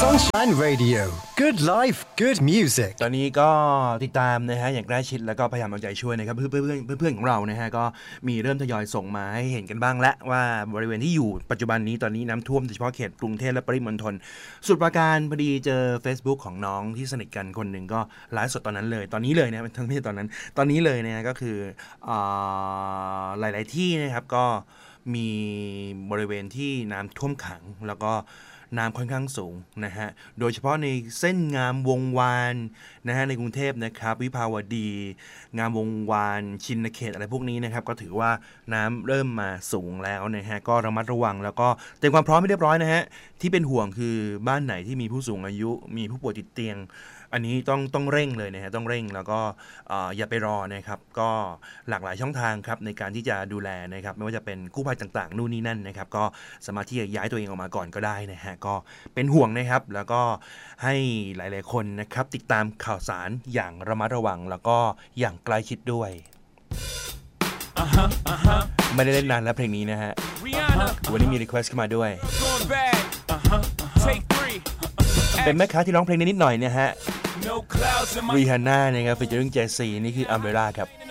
Sunshine Radio Good Life Good Music ตอนนี้ก็ติดตามนะฮะอย่างใกล้ชิดแล้วก็พยายามเอาใจช่วยนะครับเพื่อนของเรานะฮะก็มีเริ่มทยอยส่งมาให้เห็นกันบ้างแล้วว่าบริเวณที่อยู่ปัจจุบันนี้ตอนนี้น้ำท่วมโดยเฉพาะเขตกรุงเทพและปริมณฑลสมุทรปราการพอดีเจอ Facebook ของน้องที่สนิทกันคนหนึ่งก็ไลฟ์สดตอนนั้นเลยตอนนี้เลยนะไม่ใช่ตอนนั้นตอนนี้เลยนะก็คือหลายๆที่นะครับก็มีบริเวณที่น้ำท่วมขังแล้วก็น้ำค่อนข้างสูงนะฮะโดยเฉพาะในเส้นงามวงวานนะฮะในกรุงเทพนะครับวิภาวดีงามวงวานชินเขตอะไรพวกนี้นะครับก็ถือว่าน้ำเริ่มมาสูงแล้วนะฮะก็ระมัดระวังแล้วก็เตรียมความพร้อมให้เรียบร้อยนะฮะที่เป็นห่วงคือบ้านไหนที่มีผู้สูงอายุมีผู้ป่วยติดเตียงอันนี้ต้องเร่งเลยนะฮะต้องเร่งแล้วก็อย่าไปรอนะครับก็หลากหลายช่องทางครับในการที่จะดูแลนะครับไม่ว่าจะเป็นกู้ภัยต่างๆนู่นนี่นั่นนะครับก็สามารถที่จะย้ายตัวเองออกมาก่อนก็ได้นะฮะก็เป็นห่วงนะครับแล้วก็ให้หลายๆคนนะครับติดตามข่าวสารอย่างระมัดระวังแล้วก็อย่างใกล้ชิดด้วยไม่ได้เล่นนานแล้วเพลงนี้นะฮะวันนี้มีรีเควสต์เข้ามาด้วยเป็นแม่ค้าที่ร้องเพลงนิดหน่อยนะฮะRihanna นะครับฟีเจอริ่ง Jay-Z นี่คือ Umbrella ครับ